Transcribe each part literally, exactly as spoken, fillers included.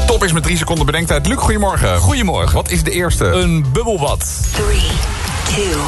Top is met drie seconden bedenktijd. Luc, goedemorgen. Goedemorgen. Wat is de eerste? Een bubbelbad. Three, two,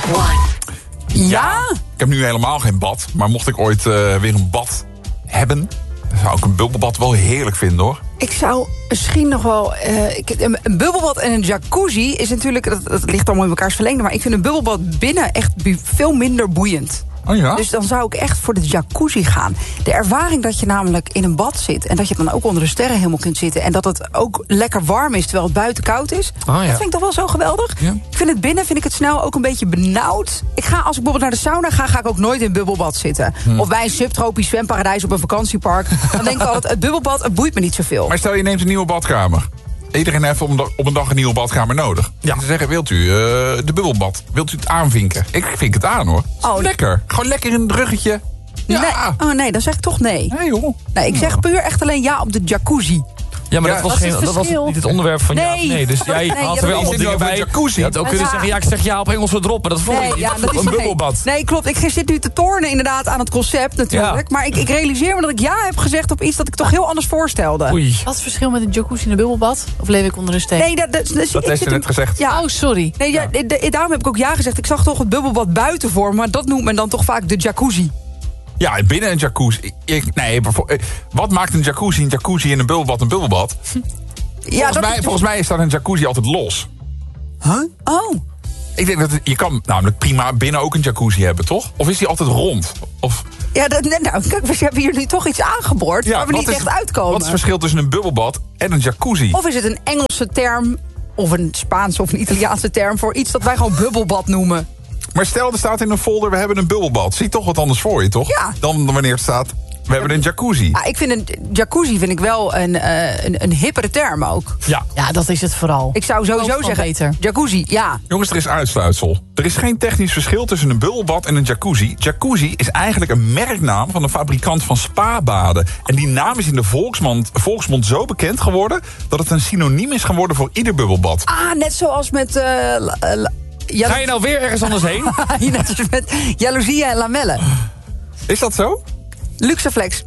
one. Ja? Ik heb nu helemaal geen bad. Maar mocht ik ooit uh, weer een bad hebben... dan zou ik een bubbelbad wel heerlijk vinden, hoor. Ik zou misschien nog wel... Uh, ik, een, een bubbelbad en een jacuzzi is natuurlijk... Dat, dat ligt allemaal in elkaars verlengde... maar ik vind een bubbelbad binnen echt bu- veel minder boeiend. Oh ja? Dus dan zou ik echt voor de jacuzzi gaan. De ervaring dat je namelijk in een bad zit... en dat je dan ook onder de sterrenhemel kunt zitten... en dat het ook lekker warm is terwijl het buiten koud is... Oh ja. Dat vind ik toch wel zo geweldig. Ja. Ik vind het binnen vind ik het snel ook een beetje benauwd. Ik ga, als ik bijvoorbeeld naar de sauna ga... ga ik ook nooit in een bubbelbad zitten. Hm. Of bij een subtropisch zwemparadijs op een vakantiepark. Dan denk ik altijd, het bubbelbad, het boeit me niet zoveel. Maar stel je neemt een nieuwe badkamer. Iedereen heeft op een, dag, op een dag een nieuwe badkamer nodig. Ja. En ze zeggen, wilt u uh, de bubbelbad? Wilt u het aanvinken? Ik vink het aan, hoor. Oh, lekker. Gewoon lekker in het ruggetje. Ja. Nee. Oh nee, dan zeg ik toch nee. Nee, joh. Nee, ik zeg puur echt alleen ja op de jacuzzi. Ja, maar Ja, dat, was wat is geen, het dat was verschil? niet het onderwerp van ja of Nee. nee. Dus jij Nee, haalt ja, er weer dat allemaal is dingen over bij. jacuzzi. Je had ook kunnen Ja. zeggen, ja, ik zeg ja op Engelse drop. Maar dat vond ik Nee, niet. ja, dat is Een nee. bubbelbad. Nee, klopt. Ik zit nu te tornen inderdaad aan het concept natuurlijk. Ja. Maar ik, ik realiseer me dat ik ja heb gezegd op iets dat ik toch heel anders voorstelde. Oei. Wat is het verschil met een jacuzzi en een bubbelbad? Of leef ik onder een steen? Nee, dat, dat, dat, Dat ik heeft zit ze net hem- gezegd. Ja. Oh, sorry. Nee, ja, de- de- daarom heb ik ook ja gezegd. Ik zag toch het bubbelbad buiten voor me, maar dat noemt men dan toch vaak de jacuzzi. Ja, binnen een jacuzzi. Ik, ik- nee, bijvo- eh, wat maakt een jacuzzi, een jacuzzi en een bubbelbad een bubbelbad? Ja, Volgens, dat mij, is- volgens mij is dan een jacuzzi altijd los. Huh? Oh. Ik denk dat het- je kan namelijk prima binnen ook een jacuzzi hebben, toch? Of is die altijd rond? Of, Ja, dat, nee, nou, kijk, we hebben hier nu toch iets aangeboord waar we wat niet is- echt uitkomen. Wat is het verschil tussen een bubbelbad en een jacuzzi? Of is het een Engelse term, of een Spaanse of een Italiaanse term... voor iets dat wij gewoon bubbelbad noemen? Maar stel, er staat in een folder, we hebben een bubbelbad. Zie toch wat anders voor je, toch? Ja. Dan wanneer het staat, we hebben een jacuzzi. Ja, ik vind een jacuzzi vind ik wel een, uh, een, een hippere term ook. Ja. Ja, dat is het vooral. Ik zou sowieso Ook wel zeggen, beter. jacuzzi, ja. Jongens, er is uitsluitsel. Er is geen technisch verschil tussen een bubbelbad en een jacuzzi. Jacuzzi is eigenlijk een merknaam van een fabrikant van spabaden. En die naam is in de volksmond, volksmond zo bekend geworden... dat het een synoniem is geworden voor ieder bubbelbad. Ah, net zoals met... uh, la- la- jalo- Ga je nou weer ergens anders heen? net zoals met jaloezie en lamellen. Is dat zo? Luxeflex.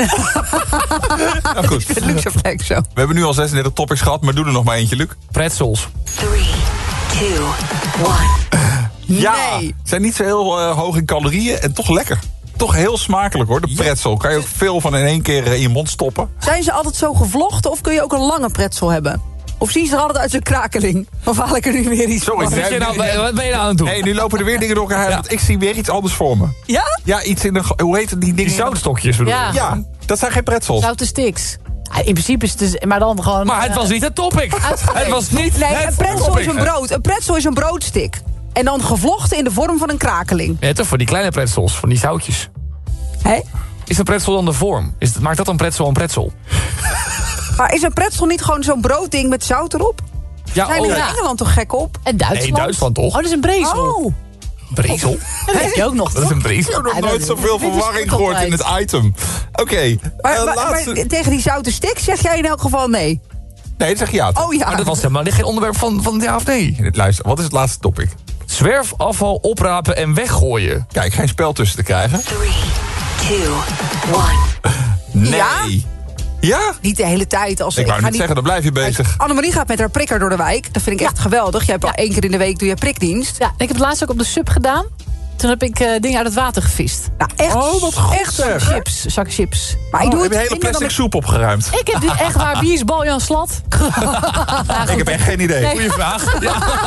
Nou goed. Luxeflex, zo. We hebben nu al zesendertig topics gehad, maar doe er nog maar eentje, Luc. Pretzels. Three, two, one. Ja, Nee. zijn niet zo heel uh, hoog in calorieën en toch lekker. Toch heel smakelijk, hoor. De pretzel. Kan je ook veel van in één keer uh, in je mond stoppen. Zijn ze altijd zo gevlochten of kun je ook een lange pretzel hebben? Of zien ze er altijd uit zijn krakeling? Of haal ik er nu weer iets Sorry, van? Wat, je nou, wat ben je nou aan het doen? Hey, nu lopen er weer dingen door elkaar heen, want ik zie weer iets anders voor me. Ja? Ja, iets in de... Hoe heet het, die dingen? Die zoutstokjes bedoel Ja. je? Ja, dat zijn geen pretzels. Zoute sticks. Ja, in principe is het dus, maar dan gewoon... Maar het was niet het topic. Het was niet Nee, het een pretzel topic. is een brood. Een pretzel is een broodstick. En dan gevlochten in de vorm van een krakeling. Ja, toch voor die kleine pretzels, van die zoutjes. Hé? Is een pretzel dan de vorm? Is het, maakt dat een pretzel een pretzel? Maar is een pretzel niet gewoon zo'n broodding met zout erop? Ja, Zijn oh, we in ja. Engeland toch gek op? En Duitsland. Nee, Duitsland toch? Oh, dat is een brezel. Oh. Brezel? Dat heb je ook nog, Dat is toch? een brezel. Ik heb nog Ja, nooit dat- zoveel dit is verwarring goed gehoord in altijd. het item. Oké, okay, Maar, uh, maar- laatste... maar tegen die zoute stick zeg jij in elk geval nee. Nee, zeg ja. Oh ja. Maar dat was helemaal geen onderwerp van, van ja of nee. Luister, wat is het laatste topic? Zwerfafval oprapen en weggooien. Kijk, geen spel tussen te krijgen. Three, two, one. Nee. Ja? Ja? Niet de hele tijd. Als Ik wou ga niet niet- zeggen, dan blijf je bezig. Annemarie gaat met haar prikker door de wijk. Dat vind ik echt geweldig. Jij hebt al één keer in de week doe je prikdienst. Ja, ik heb het laatst ook op de sub gedaan. Toen heb ik uh, dingen uit het water gevist. Nou, echt, Oh, wat goed echt zeg. Chips, zak chips. Maar ik doe Oh, het heb je hele minder dan plastic ik- soep opgeruimd? Ik heb dit echt waar. Wie is Baljan Slat? Ik heb echt geen idee. Nee. Goeie vraag. Ja.